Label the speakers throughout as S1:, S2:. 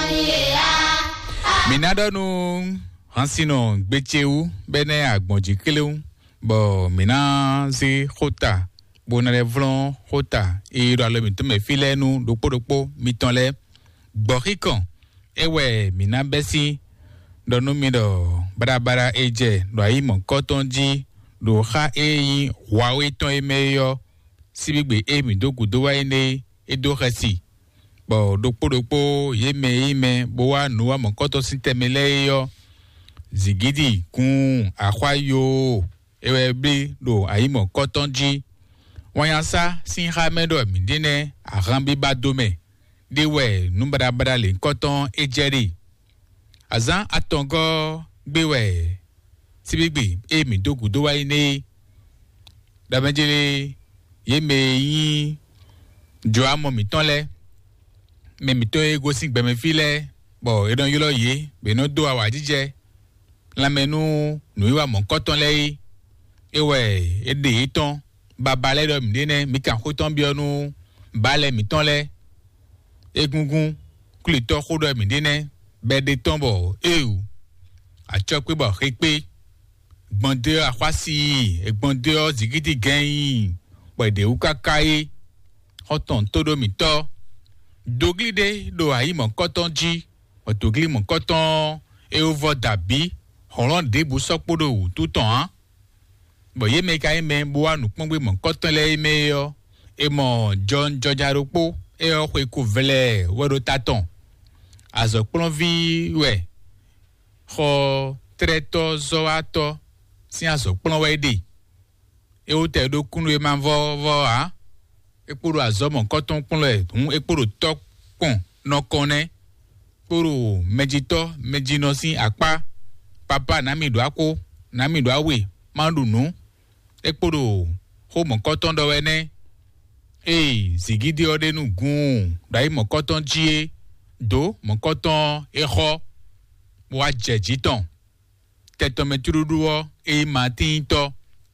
S1: Minadonu hansino gbecheu bene agbonji keleu bo mina zi khota bonale vlon khota e do alo mi to me filenu dopodopo mitonle gborikan ewe mina besi donu mi do barabara eje do ayi mon kotonji do kha eyin wawe ton emeyo sibigbe emi dogudo wa ene edo khasi bo dopodopo yeme bo wa no wa mon koto sintemele yo zigidi kun akwayo ewe bi do ayi mon kotonji wanyansa sin hamedo midine arambi badome dewe numbarabara le koton ejeri azan atongo gbewe sibigbe emi dogudo wa ine damejele yeme yin jo amo mi tonle me mi to ego sin gbe me file bo edon yolo ye be no do awa jije lamenu nu iwa mon koton le ewe ede iton babale do mi dene mi kan koton bi onu bale mi tonle egungun kulito kodo mi dene be de tombo ewu acho pe bo repe gbonde akwasi egbonde o zigidi gan pede ukakaye hoton todo mi to doglide do ayi mon koton ji o dogli mon koton e ovo dabi horon de bu sopodo tout temps bo ye me kai me bo anu pongbe mon koton le me yo e mo John Jojaropo e o kwe ku vele wodo taton azo plonvi we ho treto zoato si azo plon we di e o te do kunu e man vo a ekporo azo mon koton pon le un ekporo tok pon no kone poro mejito mejino si apa papa na mi do ako na mi do awe mandunu ekporo ho mon koton do wene zigidi odenu gun dai mon koton jie do mon koton eho wa jejiton teto meturuduo e matin to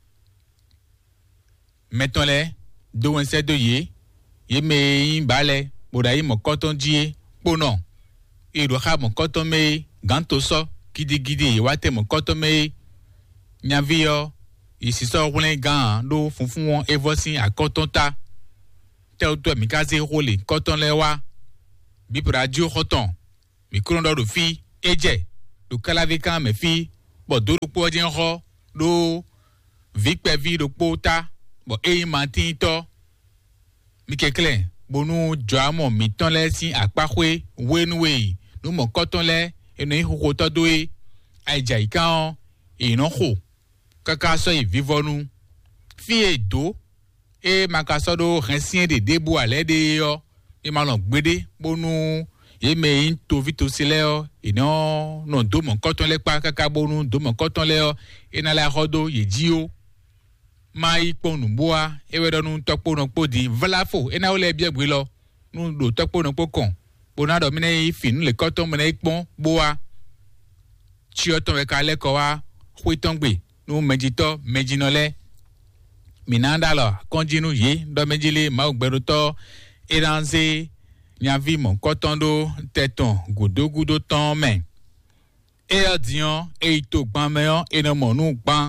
S1: metonle do wense do ye me bale bodai mon koton jie pono e do ha mon koton me ganto so gidigidi wate mon koton me nyavio isiso wlen gan do funfun won evosin akoton ta tel to mi kaze role koton lewa bi radio koton mi krondo do fi eje do kalave kan me fi bo do po jen ho do vikpe vi do pota bo e mantin to mi kekle bonu joamo mi ton le sin apahwe wenwe no mo koton le eno ihoko to do e aija ikan eno ho kaka so e vivonu fi edo e makasodo rensin de debu ale de yo e malon gbede bonu ye me into vito sileo ino no do mon koton le pa kaka bonu do mon koton le o ina la hodo ye jio mai ponu boa e we donu topo no podi vlafo ina o le bie gbe lo nu do topo no pokon bonado mine finu le koton mine ipon boa chi oton we ka le ko wa huiton gbe nu mejito mejinole minanda lo konjinu ye do mejile ma ogbero to eranze nyavi mon kotondo teton gudo ton men e adian e to gban meyon e no monu gban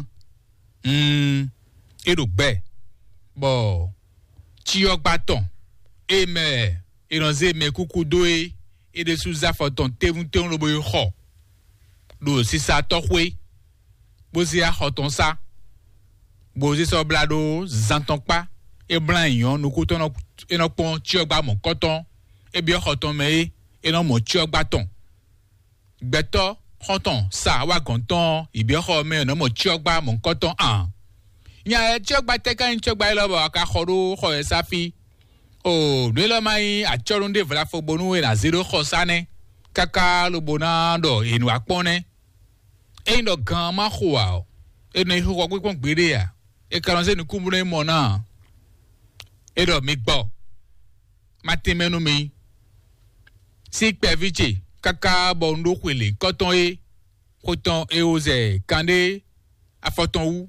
S1: e do gbe bo ti ogba ton e me eranze me kuku do e de souza foton tevun te on lo boyo ho do si sa tohwe bo si a hoton sa bo si so blado zanton pa e blan yon no koton e no pon ti ogba mon koton e bi hoton me e no mo ti ogba ton gbeto hoton sa wa gonton ibi ho me no mo ti ogba mon koton an nya e ti ogba te kan ti ogba lo ba ka khodo kho e safi o do lo mai a chorunde vla fo bonu e na zero kho sane kaka lo bonando enu apone e ndo gan ma khoa e no ihu ko pon gbere ya e karanse ni kumure mo na e do mi gbo matemenu mi si peviche kaka bondo kwele koton e oze kande afoton wu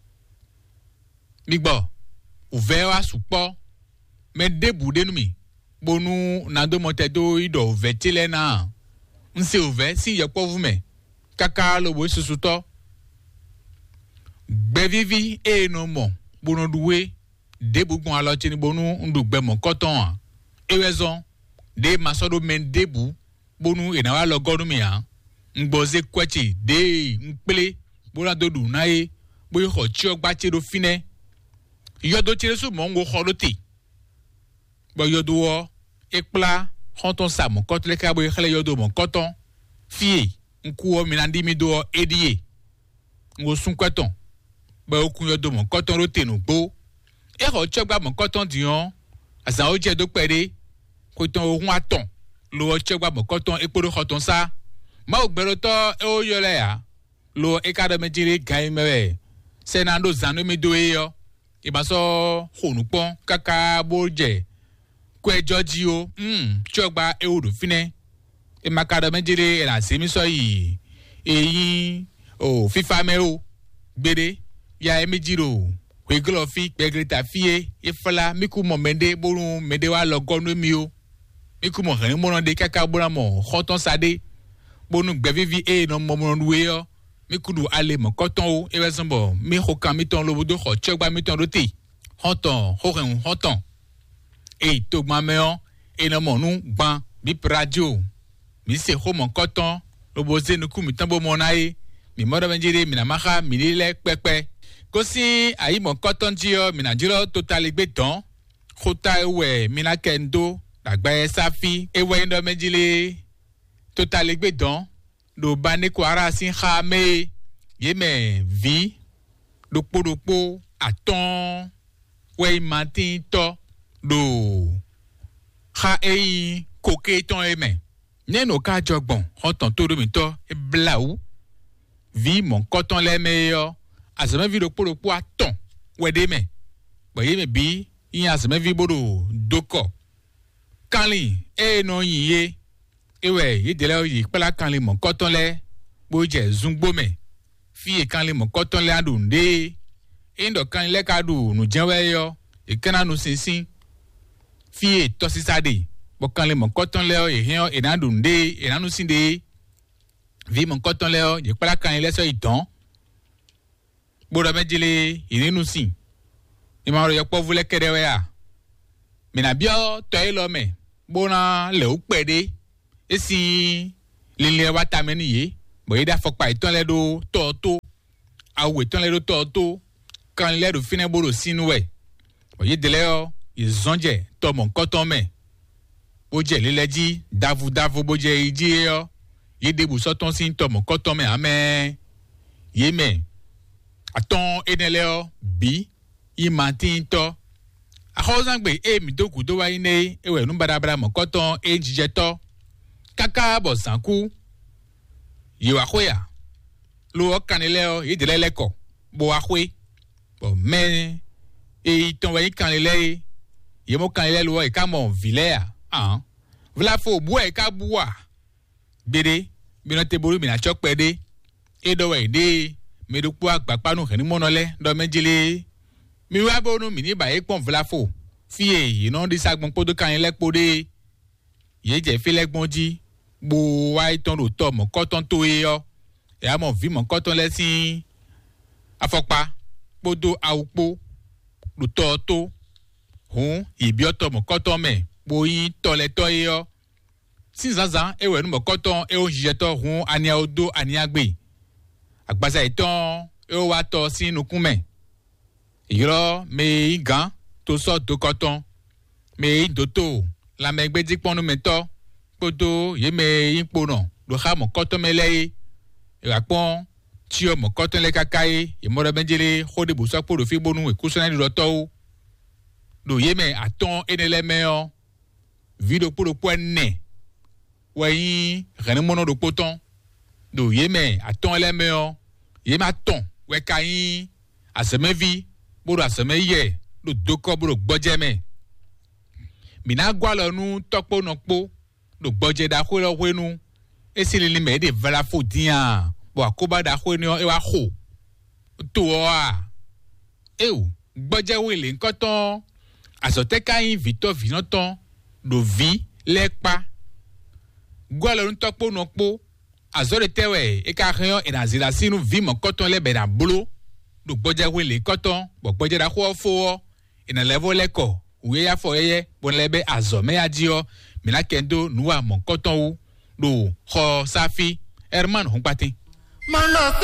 S1: mi gbo ouvert a supo me debu de nu mi bonu nando motedo ido vetile na nse ove si yepo vume kaka lo bo susuto gbevivi no mo bono duwe de bugbon alo chini bonu ndugbe mo koton ewezon de masodo men debu bonu enawa lo gonu mi han ngboze kwechi de npele bora dodu nae boyo ho chi ogba chi do fine yodo chire su mo ngo kholote bo yodo wo ekpla honton sa mo kotle ka boyo khale yodo mo koton fie nkuo minandi mi do edie ngo sun kweton ba okun yodo mo koton rote nu gbo e ho chi ogba mo koton dion asan o je do pere koton ohun aton lo chi ogba mo koton ekporo hoton sa ma ogbero to o yole ya lo ekadome jire gan mewe senando zanu mi do eyo ibaso honupon kaka boje kwejo ji o chogba ewodo fine e makadome jire era semi so yi eyin o fifa me o gbere ya emejiro kweglo fi pegreta fie ifala miku mo mende borun mende wa logonu mi o miku mo han mo de kaka bora mo khoton sade bonu gbevivi no mo mo nuwe yo mikudu ale mo koton o ewesombo mi hokan mi ton lobodo ho chegba mi ton roti hoton horen hoton to gba meon no mo nu gban bi radio mi se ho mo koton loboze nu ku mi tan bo mo nae mi modo benjire mi na maha mi le pepe ko si ayi mo koton ji yo mi na jiro total gbe ton khota ewe mi na kendo dagba safi ewe ndo menjile total gbe don do bane ko ara sin kha me yeme vi do podopo aton we matin to do kha koke ton eme neno ka jogbon hoton to do mi to e blau vi mon coton le meyo azeme vi do podopo aton we de me bo yeme bi yin azeme vi bodo doko kanli no yiye ewe yidele yi pela kanli mon coton le boje zungbo me fi kanli mon coton le adunde indo kanli le kadu nu jenwe yo ikena nu sinsin fi to sisade bo kanli mon coton le e hen e nadunde e nanu sinde vi mon coton le yi pela kanli le so iton bodo mejile irinu sin imaro yo povule kedewe ya mina bio to elo me bona le upede esi lile wata meni ye bo ida fokpa iton le do toto awe ton le do toto kan le do fine boro sinu we bo ye dele o izonje to mon koton me o je leleji davu boje iji yo ye debu soton sin to mon koton me ame ye me aton enele o bi imantin to ahozangbe mi doku do wa ine ewe nu badabra mon koton ejije to kaka bo sanku yewa khoya lo kanileo yidelele ko bo ahwe bo me ton wa kanile yemo kanile lo e ka mon vilea vla fo bo e ka buwa gbede bi no te boru mi na chokpede do we de me do po agbapa nu hen monole do mejile mi wa bonu mi ni ba e pon vla fo fie yi no di sagbon podo kanile pode ye je filegbon ji bo wa iton ro to mo koton to yo e amo vi mo koton lesin afopa podo awupo ro to hun ibi oto mo koton me bo yin to le to yo sinzaza ewe nu mo koton e o jije to hun ani odo ani agbe agbasa iton e o wa to sinu kunme iro me igan to so to koton me doto la megbe diponu meto podo ye me inpo no do ha mo koton mele rapon ti o mo koton le kakai e mo benjele khode bu so podo fi bonu e kusona ni do to do ye me aton enele me o video podo ne wayin rene mono do poton do ye me aton ele me o ye ma ton we kayin asemevi bodo aseme do doko bodo gboje me mina gwalo nu topo no po do gboje da ho lo hwenu esili me de vala fo dia bo akoba da hwenu e wa ho to gboje wele nkoton asote kayin vito vinoton do vi lekpa gwalo ntokpo no po azore tewe e ka rion e na zila sinu vi mo koton le be na blo do gboja we le koton bo gboja da ho fo e na level leko uye ya fo yeye bon lebe azome adio mi la kendo nuwa mo koton u do ho safi herman hon patin